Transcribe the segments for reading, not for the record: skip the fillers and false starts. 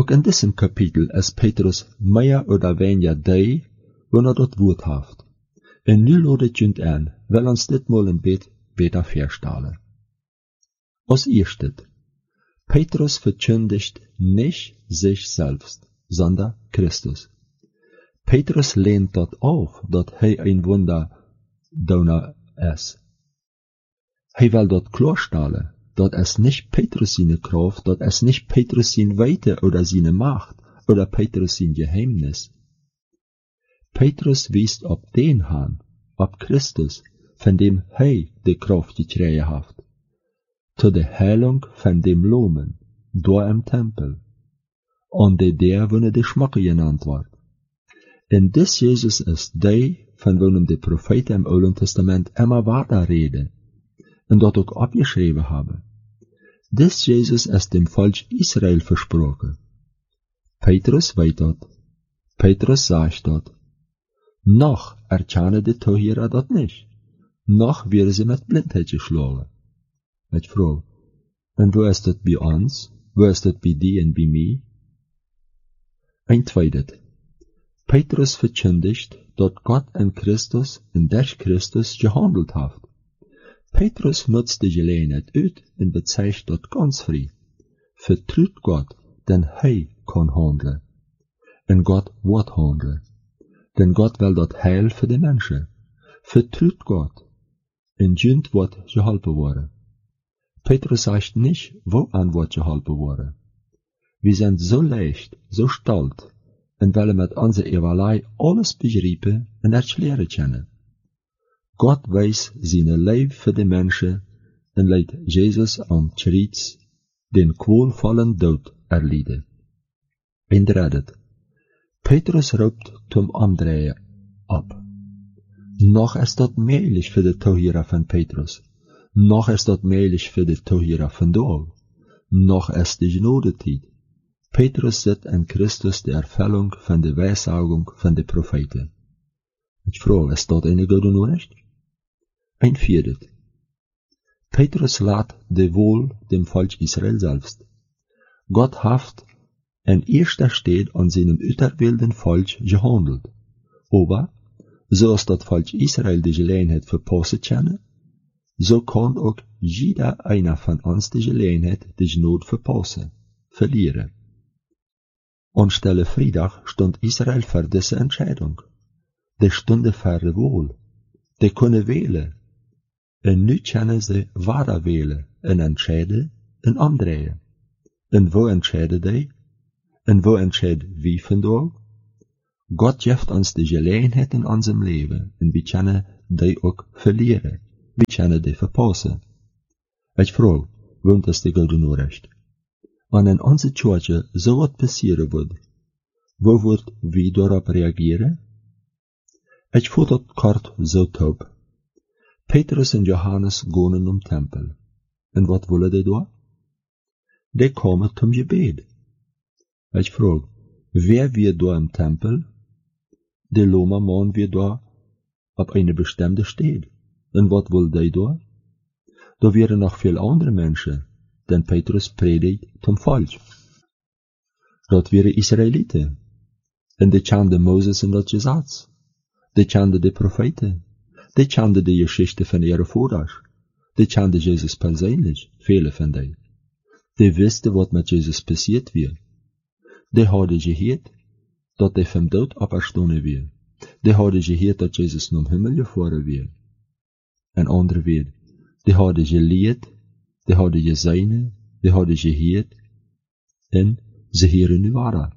Auch in diesem Kapitel ist Petrus mehr oder weniger die, wenn dort Wort haft. En nu lodet junt an, wel ons dit mal een beter verstellen. Als erstes, Petrus verkündigt nicht sich selbst, sondern Christus. Petrus lehnt dort auf, dass hij ein Wunderdauner ist. Hij will dort klarstellen, dass es nicht Petrus seine Kraft, dass es nicht Petrus sein Weite oder seine Macht oder Petrus sein Geheimnis. Petrus wies op den Herrn, op Christus, von dem hij de Kraft gekregen hat, zu der Heilung von dem Lomen, door im Tempel, und der wonne de Schmacke genannt wordt. En dis Jesus ist die, von wonem de Propheten im Alten Testament immer weiter reden, und dort auch abgeschrieben haben. Dis Jesus ist dem Volk Israel versprochen. Petrus weet dat. Petrus sagt dat. Noch erkennen de Tohira dat nicht. Noch werden sie mit Blindheit geschlagen. Ich frage, und wo ist das bei uns? Wo ist das bei dir und bei mir? Ein zweites. Petrus verkündigt, dass Gott in Christus und durch Christus gehandelt hat. Petrus nutzt die Gelegenheit uit und bezeigt dat ganz frei. Vertraut Gott, denn hij kann handeln. Und Gott wird handeln. Denn Gott will dat Heil für die Menschen. Vertraut Gott. Und junt wird geholpen worden. Petrus sagt nicht, woan wird geholpen worden. Wir sind so leicht, so stolz, und wollen mit unserer Evalei alles begreifen und erklären können. Gott weiß seine Leib für die Menschen und lässt Jesus am Kreuz den qualvollen Tod erleiden. En derde. Petrus roept zum André ab. Noch ist dat möglich für die Tohira von Petrus. Noch ist dat möglich für die Tohira von Doal. Noch ist die Gnadezeit. Petrus sieht in Christus die Erfüllung von der Weissagung von den Propheten. Ich frage, ist dat eine gute Nachricht? Ein viertes. Petrus lädt de wohl dem Volk Israel selbst. Gott hat an erster Stelle an seinem auserwählten Volk gehandelt. Aber, so als das Volk Israel die Gelegenheit verpassen kann, so kann auch jeder einer von uns die Gelegenheit die Gnade verpassen, verlieren. Anstelle Freitag stand Israel vor dieser Entscheidung. Die Stunde vor Wohl. Die können wählen. Und nu können sie weiter wählen und entscheiden und umdrehen. Und wo entscheiden die? Und wo entscheidet wie von dort? Gott gibt uns die Gelegenheit in unserem Leben und wir können die auch verlieren. Wir können die verpassen. Ich frage, wohnt das die gute Nachricht? Wenn in unserer Kirche so was passieren wird, wo wird wir darauf reagieren? Ich fuhr das kort so taub. Petrus und Johannes gehen um Tempel. Und was wollen die da? Die kommen zum Gebet. Ich frage, wer wird da im Tempel? Die Loma machen wir da auf eine bestimmte Stelle. Und was wollen die da? Da wären noch viele andere Menschen, denn Petrus predigt zum Volk. Dat wären Israeliten. Und die kannten Moses und das Gesetz. Die kannten die Propheten. Die kannten die Geschichte von ihren Vorfahren. Die kannten Jesus persönlich, viele von denen. Die wussten, was mit Jesus passiert wird. Die hadden gehört, dat hij vom Tod auferstanden wird. Die hadden gehört, dat Jesus zum Himmel gefahren wird. En andere weer, die hadden geleerd, die hadden gezien, die hadden gehört, en ze heren nu waren.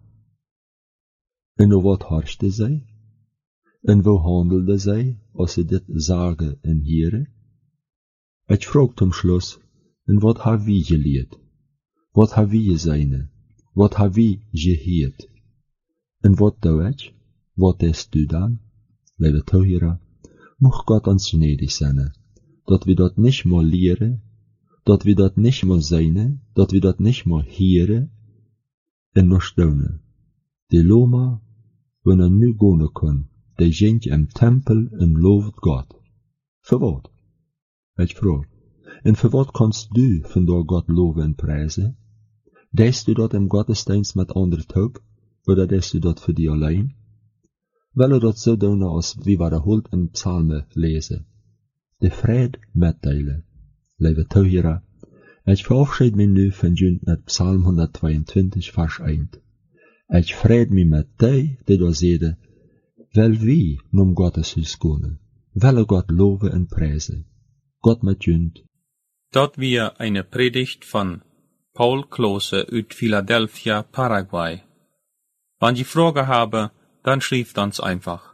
En wat harschte zij? En wo handelde zij, als ze dit zagen en heren? Ik vroeg zum Schluss, en wat haben wir geleerd? Wat haben wir gezien? Wat haben wir gehört? En wat doe ik? Wat ist du dan? Liebe Tohira, mocht Gott uns gnädig sein, dat wir dat nicht mal lehren, dat wir dat nicht mal sehen, dat wir dat nicht mal hören, en noch staunen. Die Loma, wenn nu gehen kann, die sind im Tempel und lovet Gott. Für wat? Ich frage, en für wat kannst du von da Gott loben und preisen? Denkst du dort im Gottesdienst mit anderen Taub, oder denkst du dort für die allein? Weil er dort so doen als wie wiederholt in Psalmen lesen. De Fried mitteilen. Lieve Toehörer, ich verabschied mich nu von Jund mit Psalm 122, Vers 1. Ich freut mich mit die da sede, weil wir nom Gottes Hus kunnen, weil Gott loven und preisen. Gott mit Jund. Dort wir eine Predigt von Paul Klose uit Philadelphia, Paraguay. Wenn Sie Fragen haben, dann schreibt uns einfach.